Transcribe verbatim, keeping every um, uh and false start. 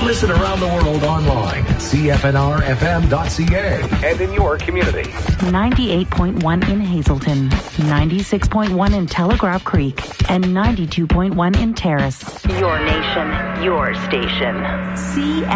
Listen around the world online at C F N R F M dot C A and in your community. ninety-eight point one in Hazelton, ninety-six point one in Telegraph Creek, and ninety-two point one in Terrace. Your nation, your station. C